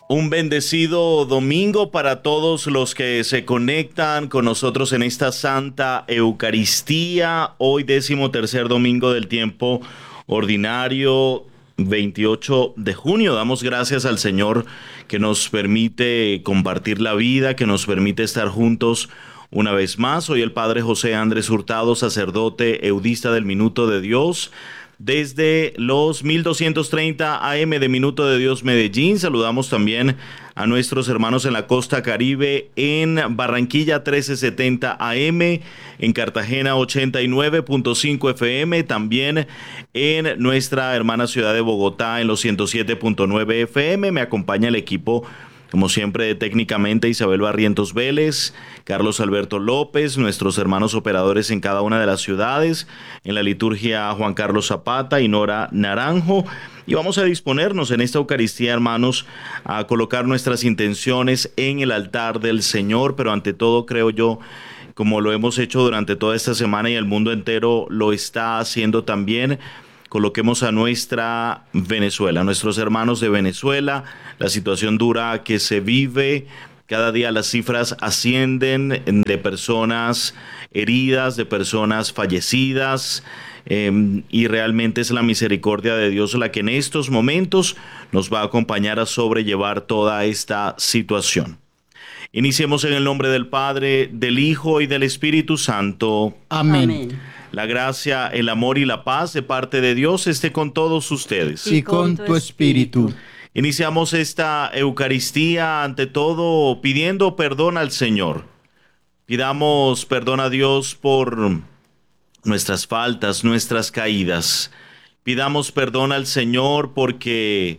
Un bendecido domingo para todos los que se conectan con nosotros en esta Santa Eucaristía. Hoy 13º domingo del tiempo ordinario, 28 de junio. Damos gracias al Señor que nos permite compartir la vida, que nos permite estar juntos una vez más. Soy el Padre José Andrés Hurtado, sacerdote eudista del Minuto de Dios, desde los 1230 AM de Minuto de Dios Medellín. Saludamos también a nuestros hermanos en la costa Caribe, en Barranquilla 1370 AM, en Cartagena 89.5 FM, también en nuestra hermana ciudad de Bogotá en los 107.9 FM. Me acompaña el equipo, como siempre, técnicamente Isabel Barrientos Vélez, Carlos Alberto López, nuestros hermanos operadores en cada una de las ciudades, en la liturgia Juan Carlos Zapata y Nora Naranjo. Y vamos a disponernos en esta Eucaristía, hermanos, a colocar nuestras intenciones en el altar del Señor, pero ante todo, creo yo, como lo hemos hecho durante toda esta semana y el mundo entero lo está haciendo también, coloquemos a nuestra Venezuela, a nuestros hermanos de Venezuela, la situación dura que se vive. Cada día las cifras ascienden de personas heridas, de personas fallecidas, y realmente es la misericordia de Dios la que en estos momentos nos va a acompañar a sobrellevar toda esta situación. Iniciemos en el nombre del Padre, del Hijo y del Espíritu Santo. Amén. La gracia, el amor y la paz de parte de Dios esté con todos ustedes. Y con tu espíritu. Iniciamos esta Eucaristía ante todo pidiendo perdón al Señor. Pidamos perdón a Dios por nuestras faltas, nuestras caídas. Pidamos perdón al Señor porque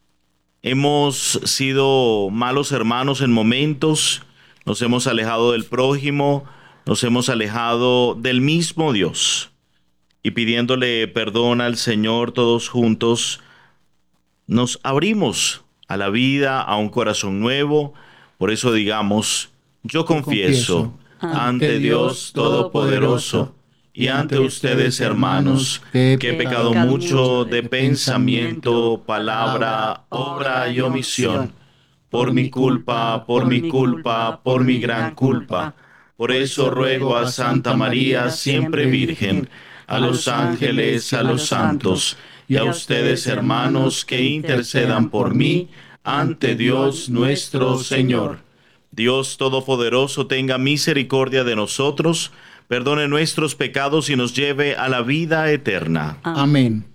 hemos sido malos hermanos en momentos, nos hemos alejado del prójimo, nos hemos alejado del mismo Dios. Y pidiéndole perdón al Señor todos juntos, nos abrimos a la vida, a un corazón nuevo. Por eso digamos: yo confieso ante Dios Todopoderoso y ante ustedes, hermanos, que he pecado mucho de pensamiento, palabra, obra y omisión. Por mi culpa, por mi culpa, por mi gran culpa. Por eso ruego a Santa María, siempre Virgen, a los ángeles, a los santos, y a ustedes, hermanos, que intercedan por mí ante Dios nuestro Señor. Dios Todopoderoso tenga misericordia de nosotros, perdone nuestros pecados y nos lleve a la vida eterna. Amén.